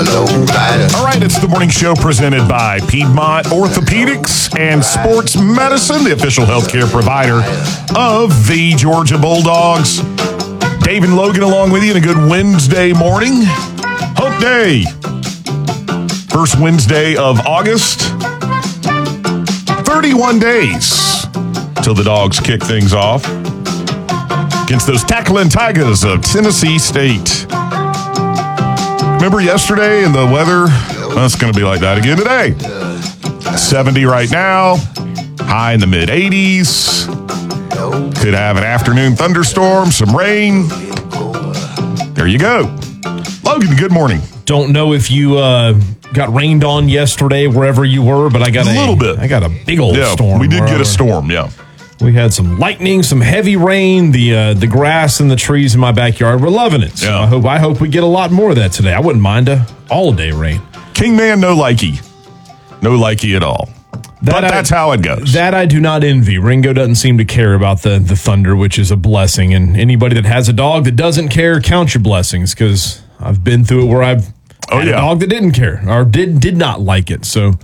All right, it's the morning show presented by Piedmont Orthopedics and Sports Medicine, the official healthcare provider of the Georgia Bulldogs. Dave and Logan along with you on a good Wednesday morning. Hump Day. First Wednesday of August. 31 days till the Dogs kick things off against those tackling Tigers of Tennessee State. Remember yesterday and the weather? Well, it's going to be like that again today. 70 right now, high in the mid-80s. Could have an afternoon thunderstorm, some rain. There you go. Logan, good morning. Don't know if you got rained on yesterday wherever you were, but I got a little bit. I got a big old storm. We did get a storm, yeah. We had some lightning, some heavy rain. The grass and the trees in my backyard were loving it. So yeah. I hope we get a lot more of that today. I wouldn't mind a all-day rain. King Man, no likey. No likey at all. But that's how it goes. That I do not envy. Ringo doesn't seem to care about the thunder, which is a blessing. And anybody that has a dog that doesn't care, count your blessings, because I've been through it where I've had a dog that didn't care or did not like it. So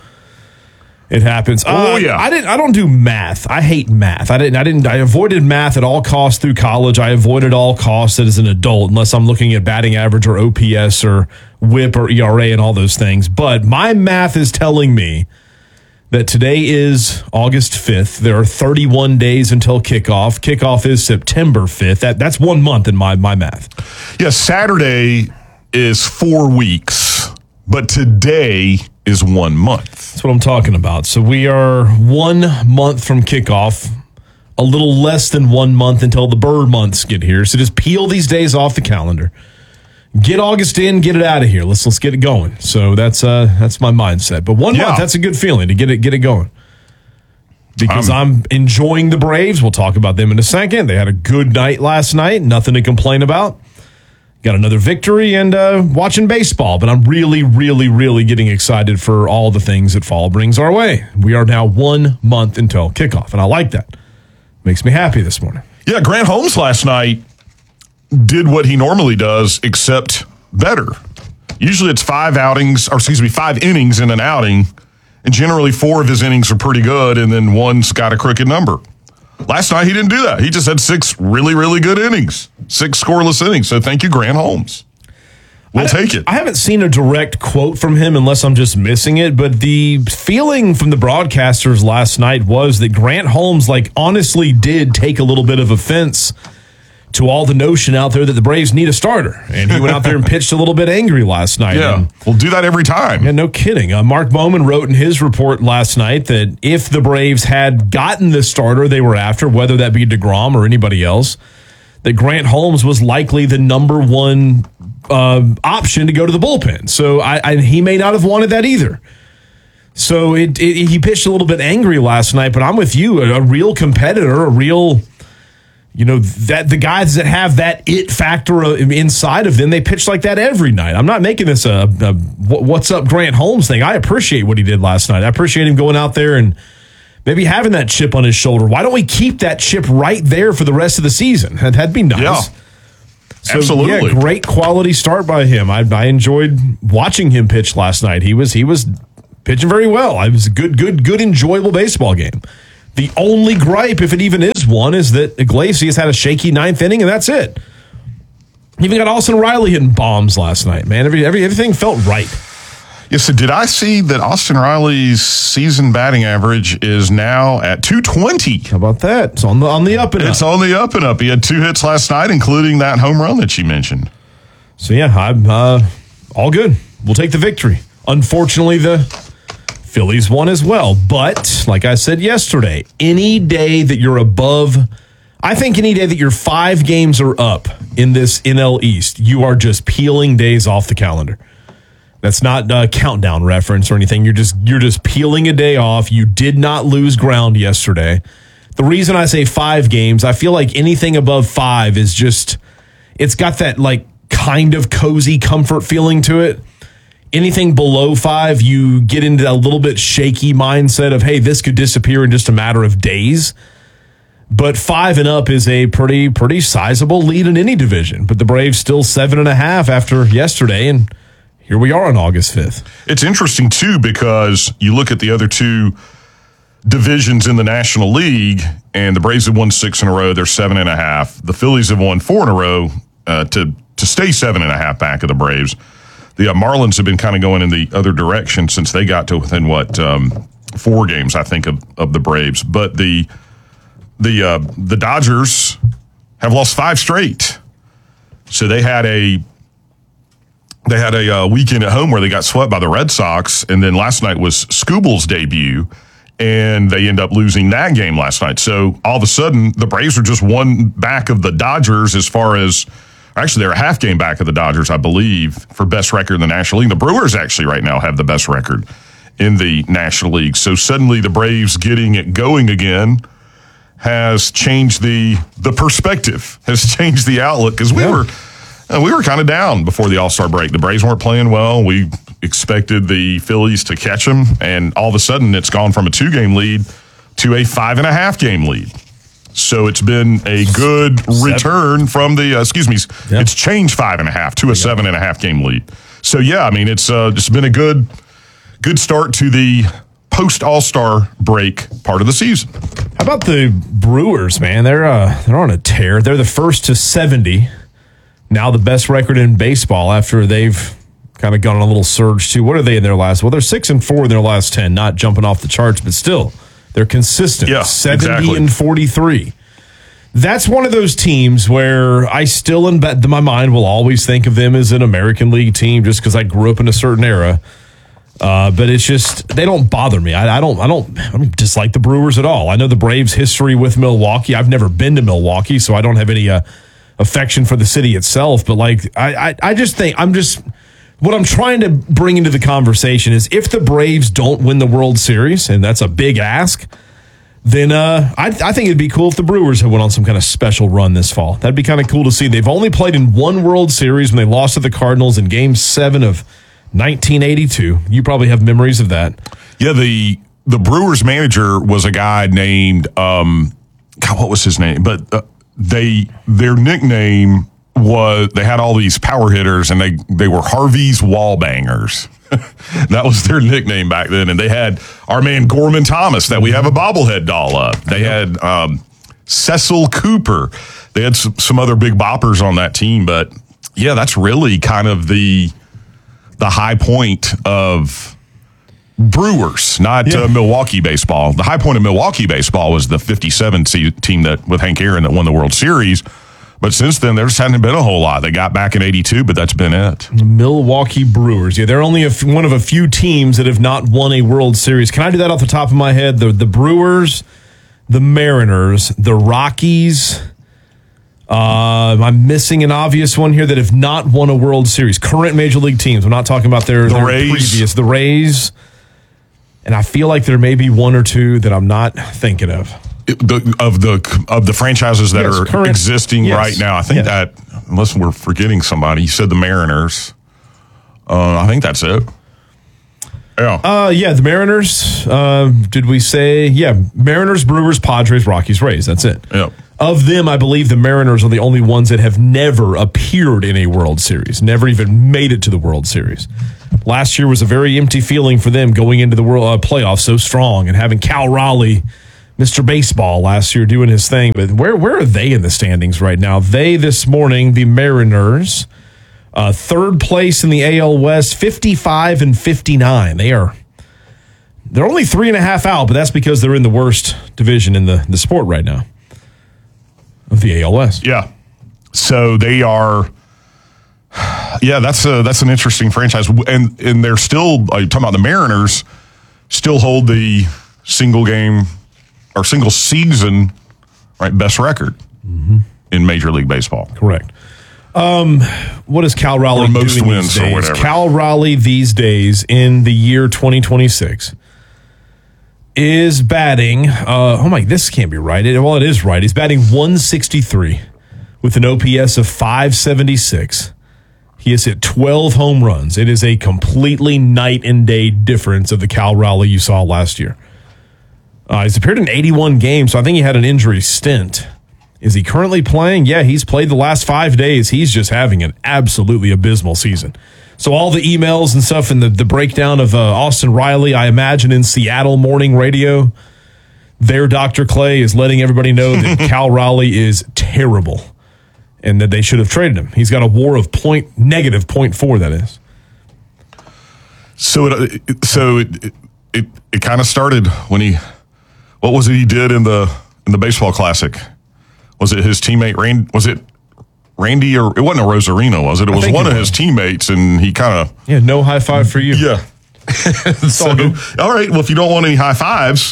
it happens. I don't do math. I hate math. I avoided math at all costs through college. I avoided all costs as an adult, unless I'm looking at batting average or OPS or WHIP or ERA and all those things. But my math is telling me that today is August 5th. There are 31 days until kickoff. Kickoff is September 5th. That's 1 month in my math. Yeah, Saturday is 4 weeks, but today is 1 month. That's what I'm talking about. So we are 1 month from kickoff, a little less than 1 month until the bird months get here. So just peel these days off the calendar. Get August in, get it out of here. Let's get it going. So that's my mindset. But 1 month, that's a good feeling to get it going. Because I'm enjoying the Braves. We'll talk about them in a second. They had a good night last night. Nothing to complain about. Got another victory and watching baseball. But I'm really, really, really getting excited for all the things that fall brings our way. We are now 1 month until kickoff, and I like that. Makes me happy this morning. Yeah, Grant Holmes last night did what he normally does, except better. Usually it's 5 innings in an outing, and generally 4 of his innings are pretty good, and then one's got a crooked number. Last night he didn't do that. He just had 6 really, really good innings, 6 scoreless innings. So thank you, Grant Holmes. We'll take it. I haven't seen a direct quote from him unless I'm just missing it, but the feeling from the broadcasters last night was that Grant Holmes honestly did take a little bit of offense to all the notion out there that the Braves need a starter. And he went out there and pitched a little bit angry last night. Yeah, we'll do that every time. Yeah, no kidding. Mark Bowman wrote in his report last night that if the Braves had gotten the starter they were after, whether that be DeGrom or anybody else, that Grant Holmes was likely the number one option to go to the bullpen. So he may not have wanted that either. So he pitched a little bit angry last night, but I'm with you. A real competitor, a real... that the guys that have that it factor inside of them, they pitch like that every night. I'm not making this a what's up Grant Holmes thing. I appreciate what he did last night. I appreciate him going out there and maybe having that chip on his shoulder. Why don't we keep that chip right there for the rest of the season? That'd be nice. Yeah, so, absolutely. Yeah, great quality start by him. I enjoyed watching him pitch last night. He was pitching very well. It was a good, enjoyable baseball game. The only gripe, if it even is one, is that Iglesias had a shaky 9th inning, and that's it. Even got Austin Riley hitting bombs last night, man. Everything felt right. Yeah, so did I see that Austin Riley's season batting average is now at 220? How about that? It's on the up and up. It's on the up and up. He had 2 hits last night, including that home run that you mentioned. So, yeah, I'm all good. We'll take the victory. Unfortunately, the Phillies won as well. But, like I said yesterday, any day that you're above, I think any day that you're 5 games are up in this NL East, you are just peeling days off the calendar. That's not a countdown reference or anything. You're just peeling a day off. You did not lose ground yesterday. The reason I say 5 games, I feel like anything above 5 is just, it's got that kind of cozy comfort feeling to it. Anything below 5, you get into that little bit shaky mindset of, hey, this could disappear in just a matter of days. But 5 and up is a pretty sizable lead in any division. But the Braves still 7.5 after yesterday, and here we are on August 5th. It's interesting, too, because you look at the other two divisions in the National League, and the Braves have won 6 in a row. They're 7.5. The Phillies have won 4 in a row to stay 7.5 back of the Braves. The Marlins have been kind of going in the other direction since they got to within, 4 games, I think, of the Braves. But the Dodgers have lost 5 straight. So they had a weekend at home where they got swept by the Red Sox, and then last night was Skubal's debut, and they end up losing that game last night. So all of a sudden, the Braves are just one back of the Dodgers as far as actually they're a half game back of the Dodgers, I believe, for best record in the National League. The Brewers actually right now have the best record in the National League. So suddenly the Braves getting it going again has changed the perspective, has changed the outlook, because we were kind of down before the All-Star break. The Braves weren't playing well. We expected the Phillies to catch them, and all of a sudden it's gone from a 2-game lead to a 5.5-game lead. So it's been a good return from the, it's changed 5.5 to a 7.5-game lead. So, yeah, I mean, it's been a good start to the post-All-Star break part of the season. How about the Brewers, man? They're on a tear. They're the first to 70. Now the best record in baseball after they've kind of gone on a little surge too. What are they in their last? Well, they're 6-4 in their last 10, not jumping off the charts, but still they're consistent. Yeah, 70 and 43. That's one of those teams where I still, in my mind, will always think of them as an American League team just because I grew up in a certain era. But it's just they don't bother me. I don't dislike the Brewers at all. I know the Braves' history with Milwaukee. I've never been to Milwaukee, so I don't have any affection for the city itself. But like I just think what I'm trying to bring into the conversation is if the Braves don't win the World Series, and that's a big ask, then I think it'd be cool if the Brewers had went on some kind of special run this fall. That'd be kind of cool to see. They've only played in one World Series when they lost to the Cardinals in Game 7 of 1982. You probably have memories of that. Yeah, the Brewers manager was a guy named what was his name? But their nickname was, they had all these power hitters, and they were Harvey's Wallbangers. That was their nickname back then. And they had our man Gorman Thomas that we have a bobblehead doll of. They had Cecil Cooper. They had some other big boppers on that team. But yeah, that's really kind of the high point of Brewers, not Milwaukee baseball. The high point of Milwaukee baseball was the 57 team that with Hank Aaron that won the World Series. But since then, there just hasn't been a whole lot. They got back in 82, but that's been it. The Milwaukee Brewers. Yeah, they're only one of a few teams that have not won a World Series. Can I do that off the top of my head? The Brewers, the Mariners, the Rockies. I'm missing an obvious one here that have not won a World Series. Current Major League teams. I'm not talking about their Rays. Previous. The Rays. And I feel like there may be one or two that I'm not thinking of. Of the franchises that are current, existing right now. I think that, unless we're forgetting somebody, you said the Mariners. I think that's it. Yeah. The Mariners. Did we say? Yeah, Mariners, Brewers, Padres, Rockies, Rays. That's it. Yeah. Of them, I believe the Mariners are the only ones that have never appeared in a World Series, never even made it to the World Series. Last year was a very empty feeling for them going into the World playoffs so strong and having Cal Raleigh, Mr. Baseball, last year doing his thing. But where are they in the standings right now? They, this morning, the Mariners, third place in the AL West, 55 and 59. They're only 3.5 out, but that's because they're in the worst division in the sport right now of the AL West. Yeah. So they are. Yeah, that's an interesting franchise, and they're still talking about the Mariners still hold the single game or single season best record in Major League Baseball. Correct. What is Cal Raleigh or most doing wins these days? or whatever? Cal Raleigh these days in the year 2026 is batting. This can't be right. It is right. He's batting 163 with an OPS of 576. He has hit 12 home runs. It is a completely night and day difference of the Cal Raleigh you saw last year. He's appeared in 81 games, so I think he had an injury stint. Is he currently playing? Yeah, he's played the last 5 days. He's just having an absolutely abysmal season. So all the emails and stuff and the breakdown of Austin Riley, I imagine in Seattle morning radio, their Dr. Clay is letting everybody know that Cal Raleigh is terrible and that they should have traded him. He's got a WAR of negative 0.4, that is. So it kind of started when what was it he did in the baseball classic? Was it his teammate Randy? Was it Randy or it wasn't a Rosarino, was it? It was one of his teammates, and he kind of no high five for you. Yeah. So, all right. Well, if you don't want any high fives,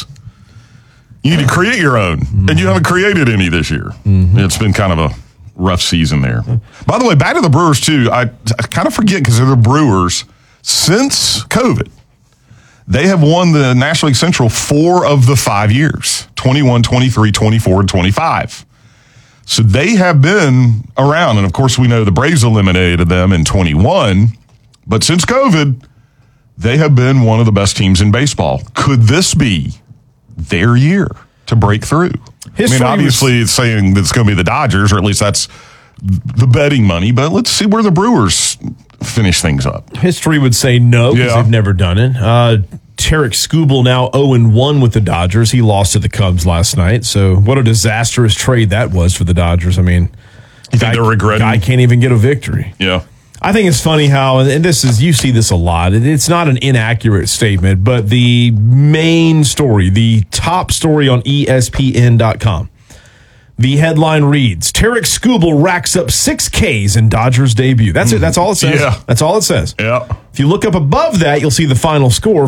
you need to create your own, and you haven't created any this year. It's been kind of a rough season there. By the way, back to the Brewers too. I kind of forget because they're the Brewers. Since COVID, they have won the National League Central 4 of the 5 years, 21, 23, 24, and 25. So they have been around. And, of course, we know the Braves eliminated them in 21. But since COVID, they have been one of the best teams in baseball. Could this be their year to break through? Obviously, it's saying that it's going to be the Dodgers, or at least that's the betting money. But let's see where the Brewers finish things up. History would say no because they've never done it. Tarek Skubal now 0-1 with the Dodgers. He lost to the Cubs last night. So what a disastrous trade that was for the Dodgers. I mean, you think they're regretting? Guy can't even get a victory. Yeah. I think it's funny how, and this is, you see this a lot. It's not an inaccurate statement, but the main story, the top story on ESPN.com. The headline reads, Tarek Skubal racks up 6 Ks in Dodgers debut. That's it. That's all it says. Yeah. That's all it says. Yeah. If you look up above that, you'll see the final score,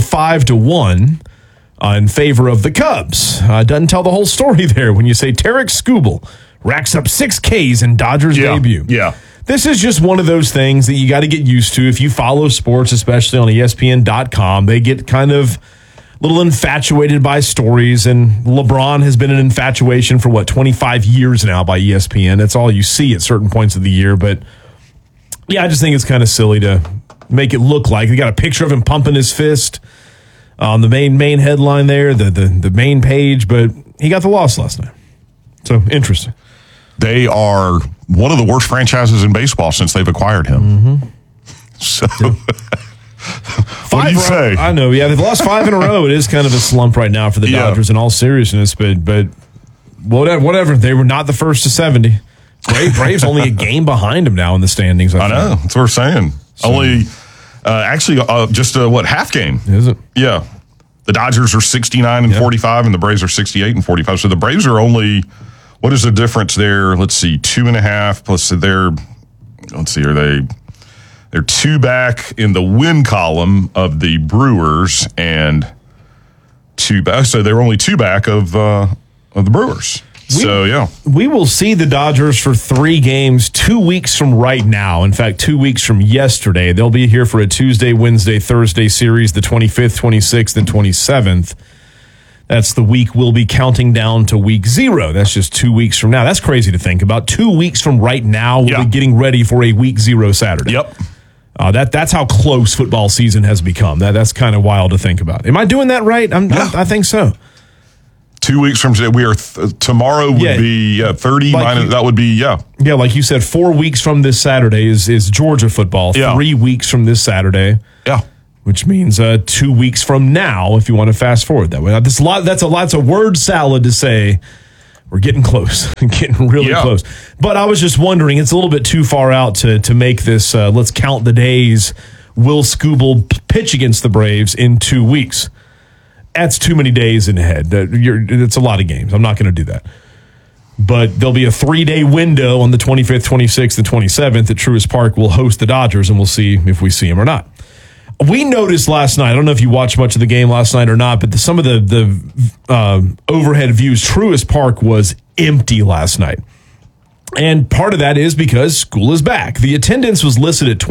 5-1 in favor of the Cubs. Doesn't tell the whole story there when you say Tarek Skubal racks up 6 Ks in Dodgers debut. Yeah. This is just one of those things that you got to get used to. If you follow sports, especially on ESPN.com, they get kind of little infatuated by stories, and LeBron has been an infatuation for 25 years now by ESPN. That's all you see at certain points of the year. But yeah, I just think it's kind of silly to make it look like they got a picture of him pumping his fist on the main headline there, the main page, but he got the loss last night. So interesting. They are one of the worst franchises in baseball since they've acquired him. So what do you say? I know, yeah, they've lost 5 in a row. It is kind of a slump right now for the Dodgers in all seriousness, but whatever. They were not the first to 70. Braves only a game behind them now in the standings. I know. That's what we're saying. So, only, just a half game. Is it? Yeah. The Dodgers are 69 and 45, and the Braves are 68 and 45. So the Braves are only, what is the difference there? Let's see, 2.5 plus they're 2 back in the win column of the Brewers and 2 back. So they're only 2 back of the Brewers. We will see the Dodgers for 3 games 2 weeks from right now. In fact, 2 weeks from yesterday. They'll be here for a Tuesday, Wednesday, Thursday series, the 25th, 26th, and 27th. That's the week we'll be counting down to week 0. That's just 2 weeks from now. That's crazy to think about. 2 weeks from right now, we'll be getting ready for a week 0 Saturday. Yep. That's how close football season has become. That's kind of wild to think about. Am I doing that right? I think so. 2 weeks from today, we are tomorrow would be 30 minus. That would be yeah, like you said. 4 weeks from this Saturday is Georgia football. 3 weeks from this Saturday. Yeah. Which means 2 weeks from now, if you want to fast forward that way. Now, that's a word salad to say we're getting close, getting really close. But I was just wondering, it's a little bit too far out to make this, let's count the days, will Skubal pitch against the Braves in 2 weeks? That's too many days in ahead. It's a lot of games. I'm not going to do that. But there'll be a 3-day window on the 25th, 26th, and 27th that Truist Park will host the Dodgers, and we'll see if we see them or not. We noticed last night, I don't know if you watched much of the game last night or not, but some of the overhead views, Truist Park was empty last night. And part of that is because school is back. The attendance was listed at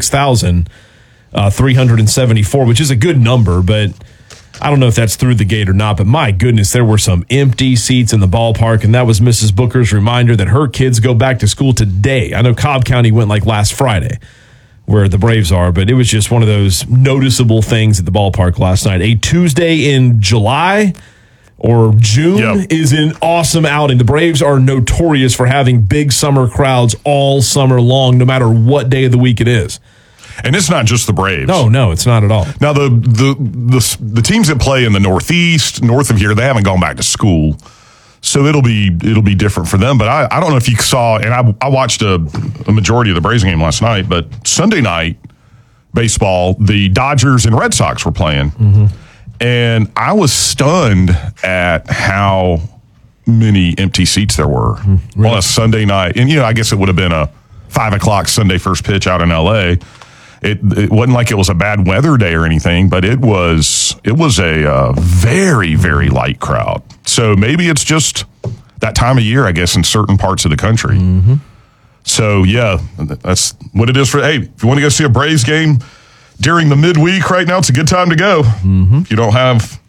26,374, which is a good number, but I don't know if that's through the gate or not. But my goodness, there were some empty seats in the ballpark, and that was Mrs. Booker's reminder that her kids go back to school today. I know Cobb County went last Friday, where the Braves are, but it was just one of those noticeable things at the ballpark last night. A Tuesday in July or June is an awesome outing. The Braves are notorious for having big summer crowds all summer long, no matter what day of the week it is. And it's not just the Braves. No, it's not at all. Now, the teams that play in the Northeast, north of here, they haven't gone back to school. So it'll be different for them. But I don't know if you saw, and I watched a majority of the Braves game last night, but Sunday night baseball, the Dodgers and Red Sox were playing. Mm-hmm. And I was stunned at how many empty seats there were on a Sunday night. And, I guess it would have been a 5 o'clock Sunday first pitch out in L.A. It wasn't like it was a bad weather day or anything, but it was a very, very light crowd. So maybe it's just that time of year, I guess, in certain parts of the country. Mm-hmm. So, yeah, that's what it is for. Hey, if you want to go see a Braves game during the midweek right now, it's a good time to go. Mm-hmm. If you don't have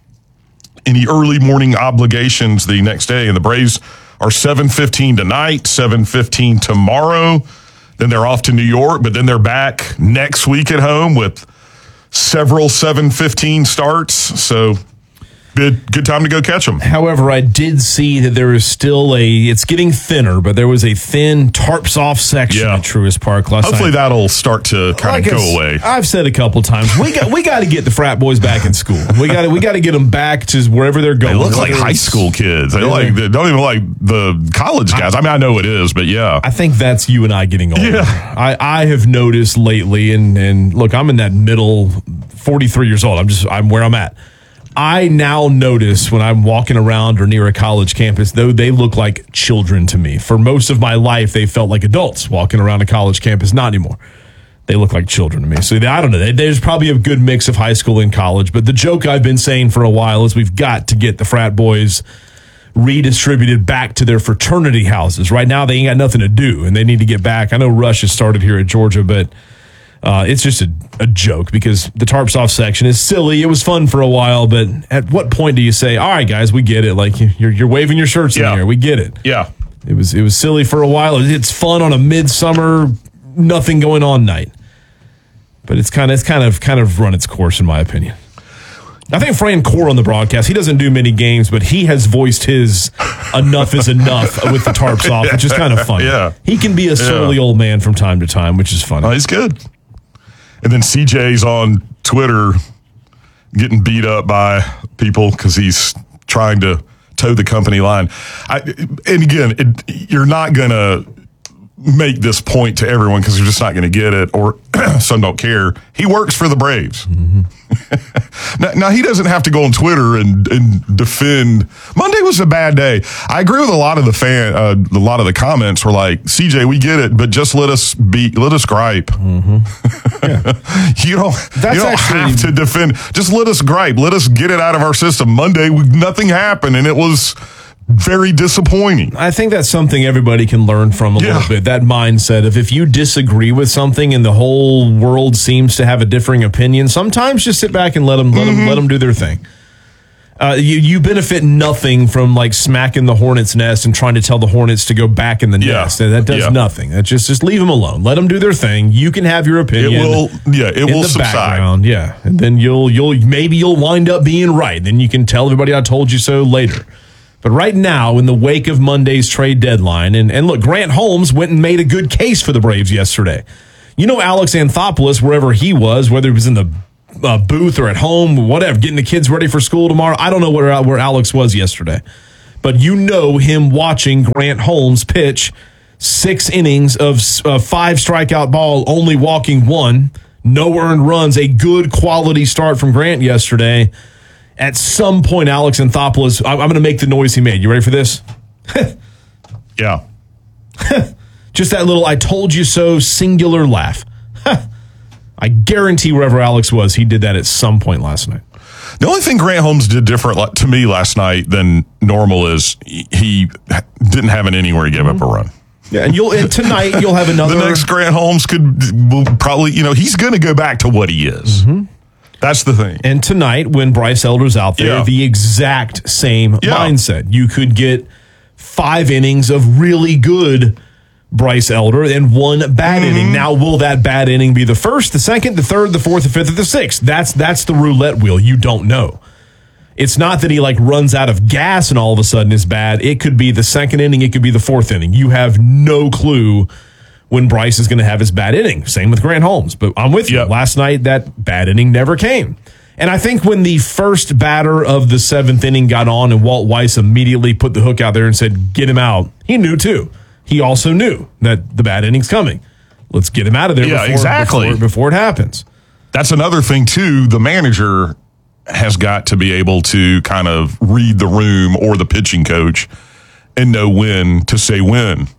any early morning obligations the next day, and the Braves are 7:15 tonight, 7:15 tomorrow. Then they're off to New York, but then they're back next week at home with several 7:15 starts. So good time to go catch them. However, I did see that there is still it's getting thinner, but there was a thin tarps off section at Truist Park last night. Hopefully that'll start to kind of go away. I've said a couple times, we got to get the frat boys back in school. We got to get them back to wherever they're going. They look like high school kids. They don't even like the college guys. I mean, I know it is, but yeah. I think that's you and I getting older. Yeah. I have noticed lately, and look, I'm in that middle, 43 years old. I'm where I'm at. I now notice when I'm walking around or near a college campus, though they look like children to me. For most of my life, they felt like adults walking around a college campus. Not anymore. They look like children to me. So I don't know. There's probably a good mix of high school and college. But the joke I've been saying for a while is we've got to get the frat boys redistributed back to their fraternity houses. Right now, they ain't got nothing to do, and they need to get back. I know Rush has started here at Georgia, but it's just a joke because the tarps off section is silly. It was fun for a while, but at what point do you say, all right, guys, we get it. Like you're waving your shirts in here. We get it. Yeah. It was silly for a while. It's fun on a midsummer, nothing going on night. But it's kind of run its course in my opinion. I think Fran Core on the broadcast, he doesn't do many games, but he has voiced his enough is enough with the tarps off, which is kind of funny. Yeah. He can be a surly old man from time to time, which is funny. Oh, he's good. And then CJ's on Twitter getting beat up by people because he's trying to toe the company line. And again, you're not going to make this point to everyone because you're just not going to get it, or some don't care. He works for the Braves. Mm-hmm. now, he doesn't have to go on Twitter and defend. Monday was a bad day. I agree with a lot of the comments were like, CJ, we get it, but just let us gripe. Mm-hmm. Yeah. you don't have to defend. Just let us gripe. Let us get it out of our system. Monday, nothing happened, and it was very disappointing. I think that's something everybody can learn from a little bit. That mindset of if you disagree with something and the whole world seems to have a differing opinion, sometimes just sit back and let them do their thing. You benefit nothing from like smacking the hornet's nest and trying to tell the hornets to go back in the nest. That does nothing. That just leave them alone. Let them do their thing. You can have your opinion. It will subside. Background. Yeah, and then you'll wind up being right. Then you can tell everybody I told you so later. But right now, in the wake of Monday's trade deadline, and look, Grant Holmes went and made a good case for the Braves yesterday. You know, Alex Anthopoulos, wherever he was, whether he was in the booth or at home, whatever, getting the kids ready for school tomorrow. I don't know where Alex was yesterday. But you know him watching Grant Holmes pitch 6 innings of 5 strikeout ball, only walking 1, no earned runs, a good quality start from Grant yesterday. At some point, Alex Anthopoulos, I'm going to make the noise he made. You ready for this? Yeah. Just that little I told you so singular laugh. I guarantee wherever Alex was, he did that at some point last night. The only thing Grant Holmes did different to me last night than normal is he didn't have an inning where he gave up a run. Yeah, and tonight you'll have another. The next Grant Holmes will probably, he's going to go back to what he is. Mm-hmm. That's the thing. And tonight, when Bryce Elder's out there, the exact same mindset. You could get 5 innings of really good Bryce Elder and 1 bad inning. Now, will that bad inning be the first, the second, the third, the fourth, the fifth, or the sixth? That's the roulette wheel. You don't know. It's not that he runs out of gas and all of a sudden is bad. It could be the second inning. It could be the 4th inning. You have no clue when Bryce is going to have his bad inning. Same with Grant Holmes. But I'm with you. Yep. Last night, that bad inning never came. And I think when the first batter of the 7th inning got on and Walt Weiss immediately put the hook out there and said, get him out, he knew too. He also knew that the bad inning's coming. Let's get him out of there before it happens. That's another thing, too. The manager has got to be able to kind of read the room or the pitching coach and know when to say when.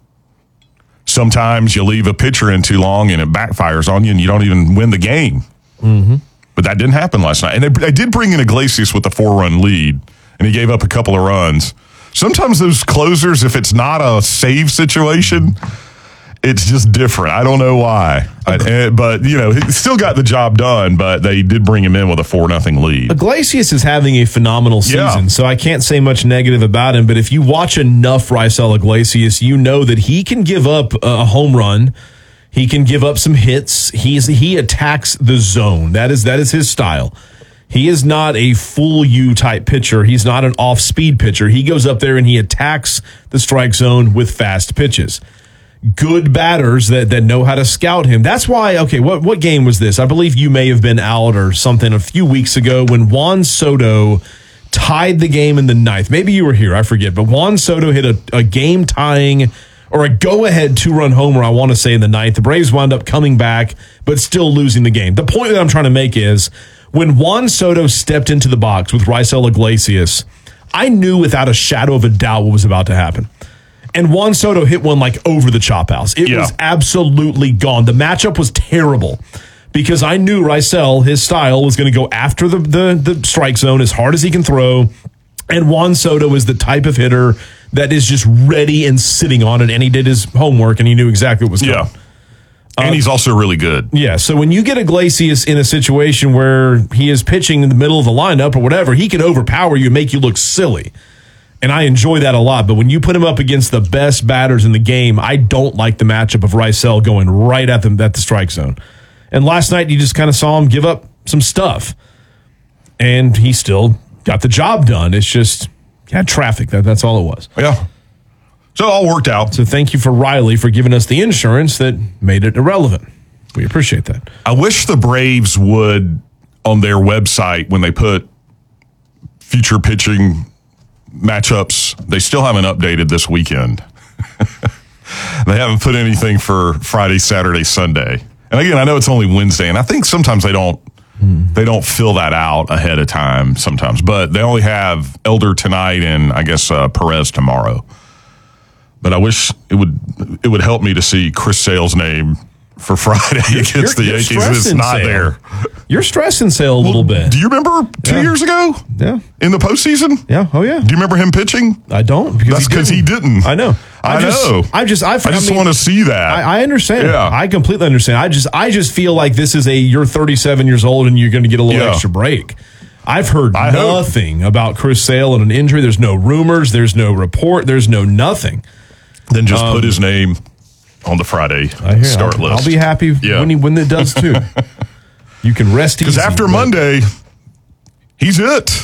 Sometimes you leave a pitcher in too long and it backfires on you and you don't even win the game. Mm-hmm. But that didn't happen last night. And they did bring in Iglesias with a 4-run lead, and he gave up a couple of runs. Sometimes those closers, if it's not a save situation, it's just different. I don't know why. But, he still got the job done, but they did bring him in with a 4-0 lead. Iglesias is having a phenomenal season, so I can't say much negative about him. But if you watch enough Raisel Iglesias, you know that he can give up a home run. He can give up some hits. He attacks the zone. That is his style. He is not a full U type pitcher. He's not an off-speed pitcher. He goes up there and he attacks the strike zone with fast pitches. Good batters that know how to scout him. That's why, okay, what game was this? I believe you may have been out or something a few weeks ago when Juan Soto tied the game in the 9th. Maybe you were here, I forget. But Juan Soto hit a game-tying or a go-ahead 2-run homer, I want to say, in the 9th. The Braves wound up coming back, but still losing the game. The point that I'm trying to make is when Juan Soto stepped into the box with Raisel Iglesias, I knew without a shadow of a doubt what was about to happen. And Juan Soto hit one like over the chop house. It was absolutely gone. The matchup was terrible because I knew Raisel, his style, was going to go after the strike zone as hard as he can throw. And Juan Soto is the type of hitter that is just ready and sitting on it, and he did his homework, and he knew exactly what was coming. And he's also really good. Yeah, so when you get Iglesias in a situation where he is pitching in the middle of the lineup or whatever, he can overpower you and make you look silly. And I enjoy that a lot. But when you put him up against the best batters in the game, I don't like the matchup of Raisel going right at the strike zone. And last night, you just kind of saw him give up some stuff. And he still got the job done. It's just had traffic. That's all it was. Yeah. So it all worked out. So thank you for Riley for giving us the insurance that made it irrelevant. We appreciate that. I wish the Braves would, on their website, when they put future pitching matchups, they still haven't updated this weekend. They haven't put anything for Friday, Saturday, Sunday. And again, I know it's only Wednesday, and I think sometimes they don't fill that out ahead of time sometimes, but they only have Elder tonight and I guess Perez tomorrow. But I wish it would help me to see Chris Sale's name for Friday against the Yankees. It's not there. You're stressing Sale a little bit. Do you remember 2 years ago? Yeah. In the postseason? Yeah. Oh, yeah. Do you remember him pitching? I don't. That's because he didn't. I know. I just want to see that. I understand. Yeah. I completely understand. I just feel like this is you're 37 years old and you're going to get a little extra break. I've heard nothing about Chris Sale and an injury. There's no rumors. There's no report. There's no nothing. Then just put his name on the Friday start list. I'll be happy when it does too. You can rest easy. Because after Monday, he's it.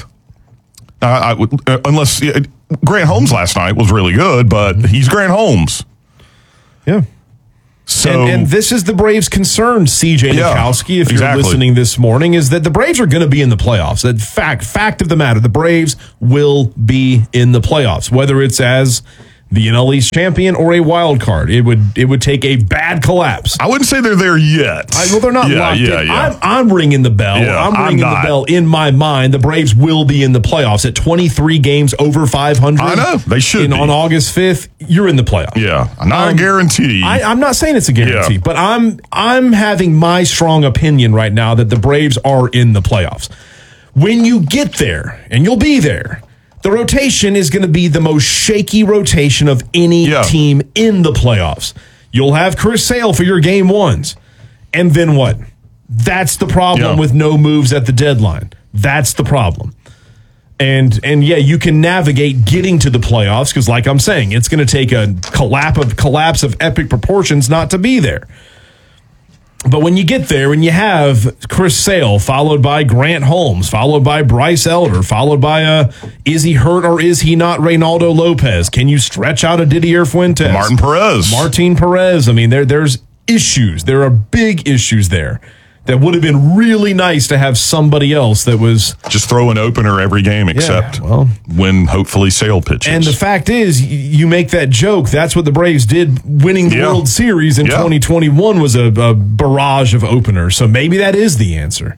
Unless Grant Holmes last night was really good, but he's Grant Holmes. Yeah. So and this is the Braves' concern, CJ Nikowski, if you're listening this morning, is that the Braves are going to be in the playoffs. That fact of the matter, the Braves will be in the playoffs, whether it's as the NL East champion or a wild card. It would take a bad collapse. I wouldn't say they're there yet. Well, they're not locked in. Yeah. I'm ringing the bell. Yeah, I'm ringing the bell in my mind. The Braves will be in the playoffs at 23 games over 500. I know. They should be. On August 5th, you're in the playoffs. Yeah. Not a guarantee. I'm not saying it's a guarantee, but I'm having my strong opinion right now that the Braves are in the playoffs. When you get there, and you'll be there, the rotation is going to be the most shaky rotation of any team in the playoffs. You'll have Chris Sale for your game ones. And then what? That's the problem with no moves at the deadline. That's the problem. And you can navigate getting to the playoffs because, like I'm saying, it's going to take a collapse of epic proportions not to be there. But when you get there, when you have Chris Sale, followed by Grant Holmes, followed by Bryce Elder, followed by is he hurt or is he not Reynaldo Lopez? Can you stretch out a Didier Fuentes? Martin Perez. I mean, there's issues. There are big issues there that would have been really nice to have somebody else that was... Just throw an opener every game except when hopefully Sale pitches. And the fact is, you make that joke. That's what the Braves did. Winning the World Series in 2021 was a barrage of openers. So maybe that is the answer.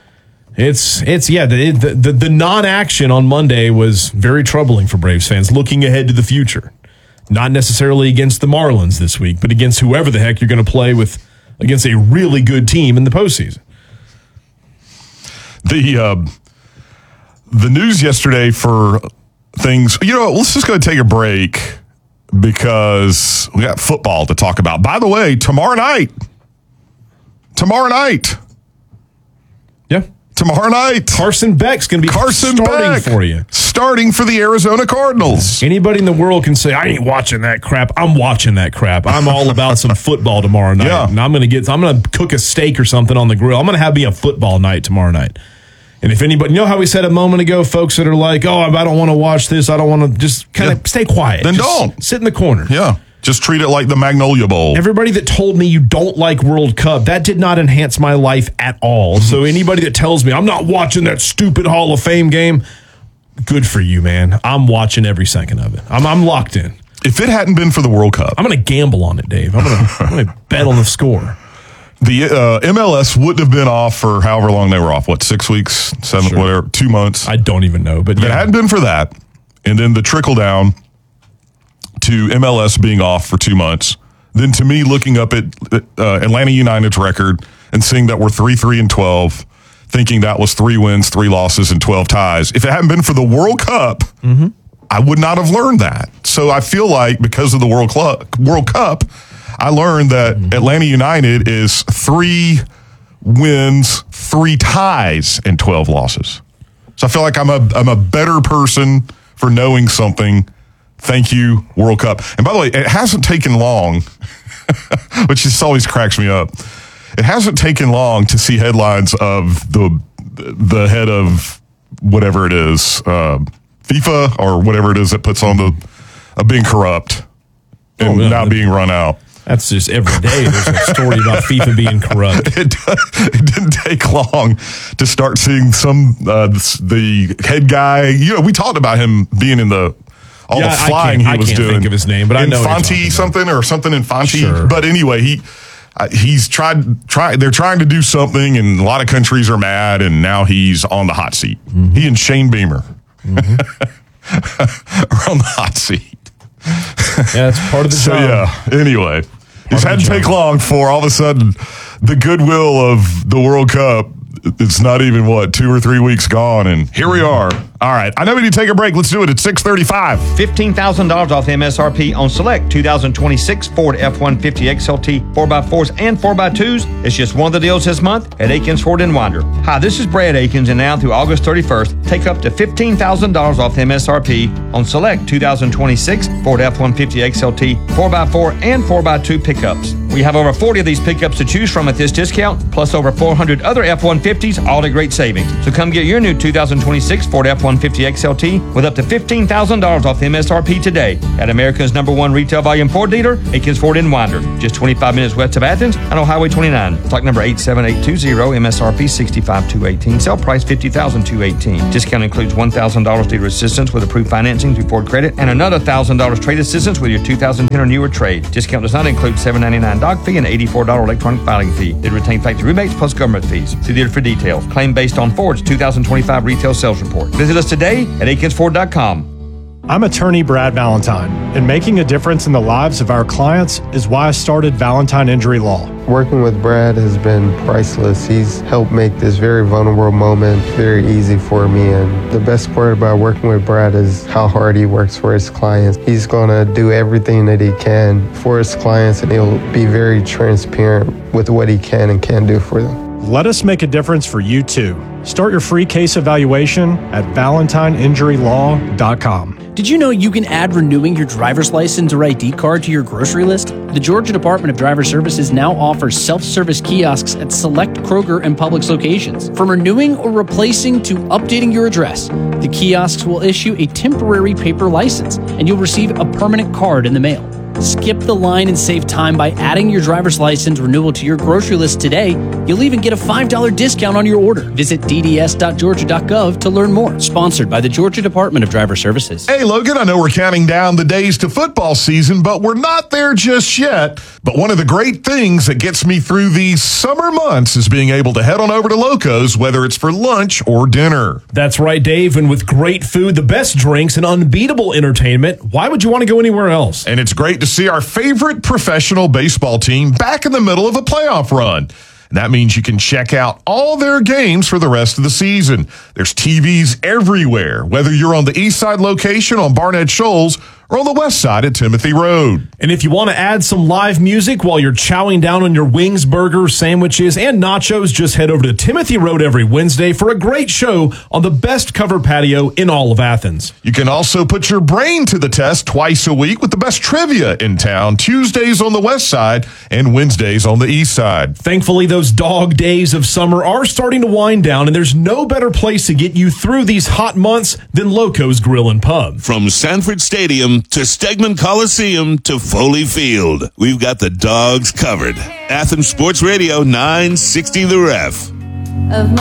The non-action on Monday was very troubling for Braves fans looking ahead to the future. Not necessarily against the Marlins this week, but against whoever the heck you're going to play with against a really good team in the postseason. The news yesterday for things, let's just go take a break because we got football to talk about. By the way, tomorrow night. Yeah. Tomorrow night. Carson Beck's going to be starting for you. Starting for the Arizona Cardinals. Anybody in the world can say, I ain't watching that crap. I'm watching that crap. I'm all about some football tomorrow night. Yeah. And I'm going to cook a steak or something on the grill. I'm going to have me a football night tomorrow night. And if anybody, how we said a moment ago, folks that are like, I don't want to watch this. I don't want to, just kind of stay quiet. Then just don't. Sit in the corner. Yeah. Just treat it like the Magnolia Bowl. Everybody that told me you don't like World Cup, that did not enhance my life at all. So anybody that tells me I'm not watching that stupid Hall of Fame game, good for you, man. I'm watching every second of it. I'm locked in. If it hadn't been for the World Cup, I'm going to gamble on it, Dave. I'm going to bet on the score. The MLS wouldn't have been off for however long they were off. 6 weeks, 7, whatever, 2 months. I don't even know. But if it hadn't been for that, and then the trickle down to MLS being off for 2 months, then to me looking up at Atlanta United's record and seeing that we're 3-3-12, thinking that was 3 wins, 3 losses, and 12 ties. If it hadn't been for the World Cup, I would not have learned that. So I feel like because of the World Cup, I learned that Atlanta United is 3 wins, 3 ties, and 12 losses. So I feel like I'm a better person for knowing something. Thank you, World Cup. And by the way, it hasn't taken long, which just always cracks me up. It hasn't taken long to see headlines of the head of whatever it is, FIFA or whatever it is that puts on of being corrupt and not being run out. That's just every day there's a story about FIFA being corrupt. It didn't take long to start seeing the head guy. We talked about him being in the flying he was doing. I can't think of his name, but I know Infante something Infante. Sure. But anyway, he's tried. They're trying to do something, and a lot of countries are mad, and now he's on the hot seat. He and Shane Beamer are on the hot seat. Yeah, it's part of the job. Anyway, it hadn't take long for all of a sudden the goodwill of the World Cup. It's not even 2 or 3 weeks gone, and here we are. All right, I know we need to take a break. Let's do it at 6:35. $15,000 off MSRP on select 2026 Ford F-150 XLT 4x4s and 4x2s. It's just one of the deals this month at Akins Ford in Winder. Hi, this is Brad Akins, and now through August 31st, take up to $15,000 off MSRP on select 2026 Ford F-150 XLT 4x4 and 4x2 pickups. We have over 40 of these pickups to choose from at this discount, plus over 400 other F-150s, all at great savings. So come get your new 2026 Ford F-150 XLT with up to $15,000 off MSRP today at America's #1 retail volume Ford dealer, Akins Ford in Winder, just 25 minutes west of Athens and on Highway 29. Stock number 87820, MSRP $65,218, sale price $50,218. Discount includes $1,000 dealer assistance with approved financing through Ford Credit and another $1,000 trade assistance with your 2010 or newer trade. Discount does not include $7.99 doc fee and $84 electronic filing fee. They retain factory rebates plus government fees. See dealer for details. Claim based on Ford's 2025 retail sales report. Visit us today at AkinsFord.com. I'm attorney Brad Valentine, and making a difference in the lives of our clients is why I started Valentine Injury Law. Working with Brad has been priceless. He's helped make this very vulnerable moment very easy for me, and the best part about working with Brad is how hard he works for his clients. He's going to do everything that he can for his clients, and he'll be very transparent with what he can and can't do for them. Let us make a difference for you too. Start your free case evaluation at ValentineInjuryLaw.com. Did you know you can add renewing your driver's license or ID card to your grocery list? The Georgia Department of Driver Services now offers self-service kiosks at select Kroger and Publix locations. From renewing or replacing to updating your address, the kiosks will issue a temporary paper license, and you'll receive a permanent card in the mail. Skip the line and save time by adding your driver's license renewal to your grocery list today. You'll even get a $5 discount on your order. Visit dds.georgia.gov to learn more. Sponsored by the Georgia Department of Driver Services. Hey, Logan, I know we're counting down the days to football season, but we're not there just yet. But one of the great things that gets me through these summer months is being able to head on over to Loco's, whether it's for lunch or dinner. That's right, Dave. And with great food, the best drinks, and unbeatable entertainment, why would you want to go anywhere else? And it's great to see our favorite professional baseball team back in the middle of a playoff run. And that means you can check out all their games for the rest of the season. There's TVs everywhere, whether you're on the east side location on Barnett Shoals or on the west side at Timothy Road. And if you want to add some live music while you're chowing down on your wings, burgers, sandwiches, and nachos, just head over to Timothy Road every Wednesday for a great show on the best covered patio in all of Athens. You can also put your brain to the test twice a week with the best trivia in town, Tuesdays on the west side and Wednesdays on the east side. Thankfully, those dog days of summer are starting to wind down, and there's no better place to get you through these hot months than Loco's Grill and Pub. From Sanford Stadium to Stegman Coliseum to Foley Field, we've got the dogs covered. Athens Sports Radio 960 The Ref.